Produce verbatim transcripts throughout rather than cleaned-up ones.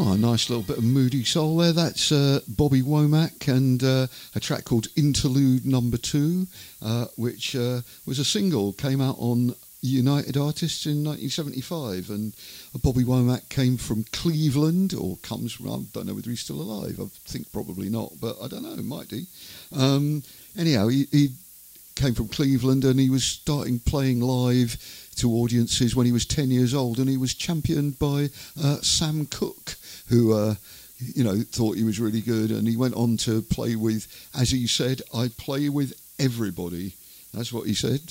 Oh, a nice little bit of moody soul there. That's uh, Bobby Womack and uh, a track called Interlude Number Two, uh, which uh, was a single, came out on United Artists in nineteen seventy-five. And Bobby Womack came from Cleveland, or comes from, I don't know whether he's still alive. I think probably not, but I don't know, might be. Um, anyhow, he, he came from Cleveland and he was starting playing live to audiences when he was ten years old, and he was championed by uh, Sam Cooke, who, uh, you know, thought he was really good, and he went on to play with, as he said, I play with everybody. That's what he said.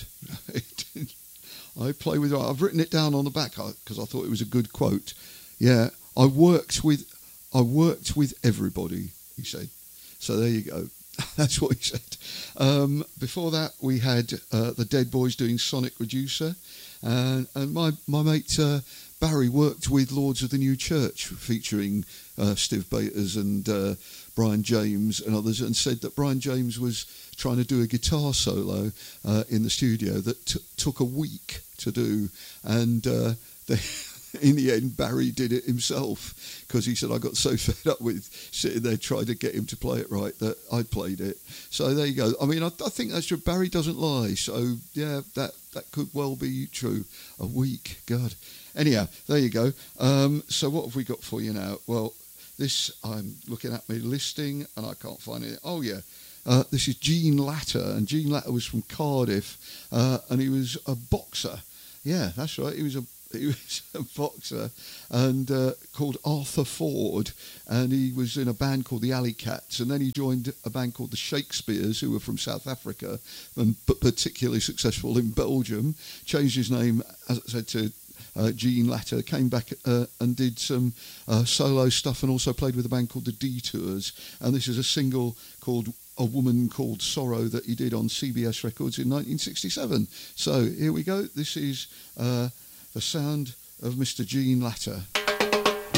I play with, I've written it down on the back because I thought it was a good quote. Yeah, I worked with, I worked with everybody, he said. So there you go. That's what he said. Um, before that, we had uh, the Dead Boys doing Sonic Reducer. And, and my, my mate uh, Barry worked with Lords of the New Church, featuring uh, Steve Bators and uh, Brian James and others, and said that Brian James was trying to do a guitar solo uh, in the studio that t- took a week to do. And uh, they... in the end, Barry did it himself because he said, I got so fed up with sitting there trying to get him to play it right that I played it. So there you go. I mean, I, I think that's true. Barry doesn't lie. So, yeah, that, that could well be true. A week. God. Anyhow, there you go. Um, so what have we got for you now? Well, this, I'm looking at my listing and I can't find it. Oh, yeah. Uh, this is Gene Latter. And Gene Latter was from Cardiff uh, and he was a boxer. Yeah, that's right. He was a He was a boxer and uh, called Arthur Ford, and he was in a band called the Alley Cats, and then he joined a band called the Shakespeares, who were from South Africa, and but particularly successful in Belgium. Changed his name, as I said, to uh, Gene Latter, came back uh, and did some uh, solo stuff, and also played with a band called the Detours. And this is a single called A Woman Called Sorrow that he did on C B S Records in nineteen sixty-seven. So here we go. This is... Uh, the sound of Mister Gene Latter.